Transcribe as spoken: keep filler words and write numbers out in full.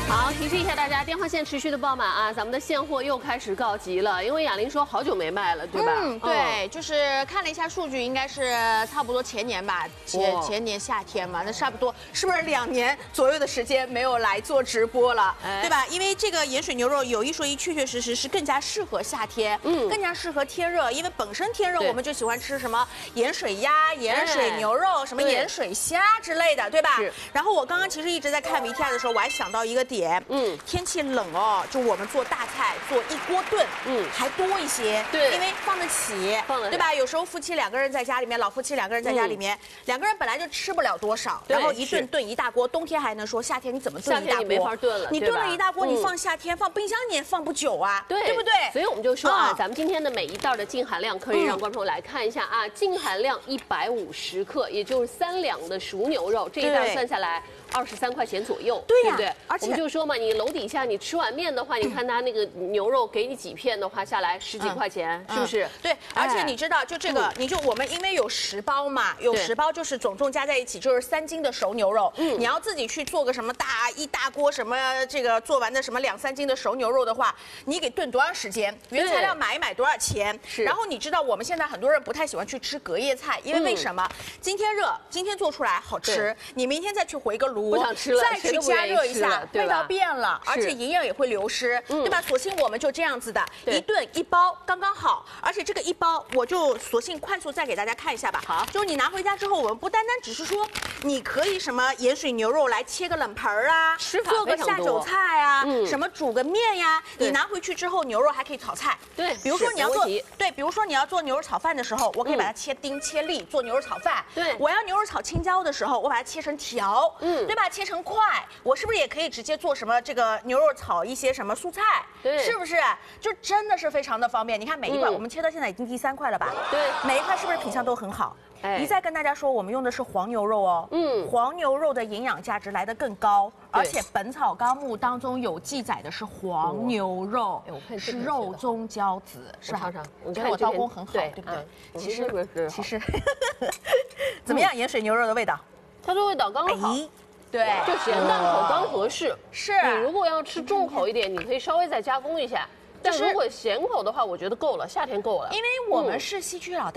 好，提示一下大家，电话线持续的爆满啊，咱们的现货又开始告急了，因为雅玲说好久没卖了，对吧？ 嗯，对，哦、就是看了一下数据，应该是差不多前年吧，前、哦、前年夏天嘛，那差不多是不是两年左右的时间没有来做直播了，哎、对吧？因为这个盐水牛肉有一说一，确确实实是更加适合夏天，嗯，更加适合天热，因为本身天热我们就喜欢吃什么盐水鸭、盐水牛肉、哎、什么盐水虾之类的，对吧？是。然后我刚刚其实一直在看 V T R 的时候，我还想到一个点。嗯，天气冷哦，就我们做大菜做一锅炖，嗯，还多一些，对，因为放得起，放得对吧？有时候夫妻两个人在家里面，老夫妻两个人在家里面，两个人本来就吃不了多少，然后一顿炖一大锅，冬天还能说，夏天你怎么炖一大锅？夏天你没法炖了，你炖了一大锅，你放夏天放冰箱你也放不久啊，对，对不对？ 所以我们就说啊，咱们今天的每一袋的净含量可以让观众来看一下啊，净含量一百五十克，也就是三两的熟牛肉，这一袋算下来。二十三块钱左右，对呀，对不对？而且我们就说嘛，你楼底下你吃碗面的话，你看它那个牛肉给你几片的话，下来十几块钱，是不是？ 对，而且你知道，就这个，你就我们因为有十包嘛，有十包就是总重加在一起就是三斤的熟牛肉。嗯，你要自己去做个什么大一大锅什么这个做完的什么两三斤的熟牛肉的话，你给炖多长时间？原材料买一买多少钱？是。然后你知道我们现在很多人不太喜欢去吃隔夜菜，因为为什么？今天热，今天做出来好吃，你明天再去回个炉。 不想吃了， 再去加热一下，味道变了，而且营养也会流失，对吧？索性我们就这样子的，一顿一包刚刚好，而且这个一包我就索性快速再给大家看一下吧。好，就是你拿回家之后，我们不单单只是说你可以什么盐水牛肉来切个冷盆啊，做个下酒菜啊，什么煮个面呀，你拿回去之后，牛肉还可以炒菜。对，比如说你要做，对，比如说你要做牛肉炒饭的时候，我可以把它切丁切粒做牛肉炒饭。对，我要牛肉炒青椒的时候，我把它切成条，嗯，对吧？切成块，我是不是也可以直接做什么这个牛肉炒一些什么蔬菜？对，是不是？就真的是非常的方便。你看每一块，我们切到现在已经第三块了吧？对，每一块是不是品相都很好？哎，一再跟大家说，我们用的是黄牛肉哦。嗯，黄牛肉的营养价值来得更高，而且《本草纲目》当中有记载的是黄牛肉是肉中骄子，是吧？我觉得我刀工很好，对不对？其实其实怎么样？盐水牛肉的味道？ 它的味道刚好。对，就咸淡口刚合适。是，你如果要吃重口一点，你可以稍微再加工一下。但如果咸口的话，我觉得够了，夏天够了。 因为我们是西区老大。